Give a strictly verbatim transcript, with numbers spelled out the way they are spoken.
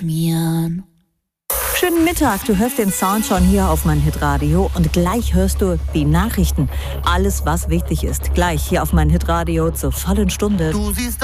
Mian. Schönen Mittag, du hörst den Sound schon hier auf mein Hitradio und gleich hörst du die Nachrichten. Alles, was wichtig ist, gleich hier auf mein Hitradio zur vollen Stunde. Du siehst